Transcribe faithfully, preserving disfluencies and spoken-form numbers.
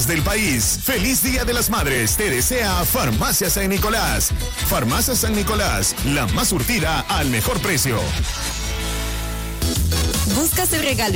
más del país. Feliz Día de las Madres. Te desea Farmacia San Nicolás. Farmacia San Nicolás, la más surtida al mejor precio. Busca su regalo